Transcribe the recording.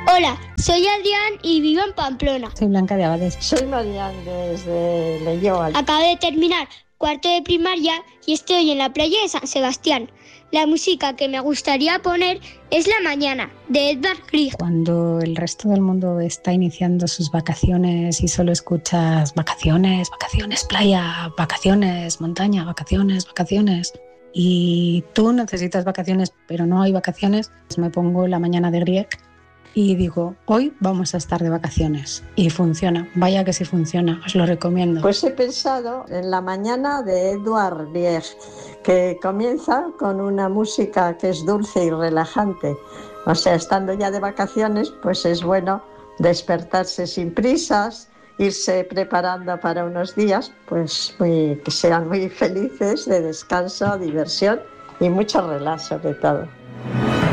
Hola, soy Adrián y vivo en Pamplona. Soy Blanca de Abades. Soy Marian desde Leyoa. Acabo de terminar cuarto de primaria y estoy en la playa de San Sebastián. La música que me gustaría poner es La Mañana, de Edvard Grieg. Cuando el resto del mundo está iniciando sus vacaciones y solo escuchas vacaciones, vacaciones, playa, vacaciones, montaña, vacaciones, vacaciones, y tú necesitas vacaciones pero no hay vacaciones, pues me pongo La Mañana de Grieg y digo, hoy vamos a estar de vacaciones. Y funciona, vaya que sí funciona, os lo recomiendo. Pues he pensado en La Mañana de Edvard Grieg, que comienza con una música que es dulce y relajante. O sea, estando ya de vacaciones, pues es bueno despertarse sin prisas, irse preparando para unos días, pues que sean muy felices, de descanso, diversión y mucho relax sobre todo.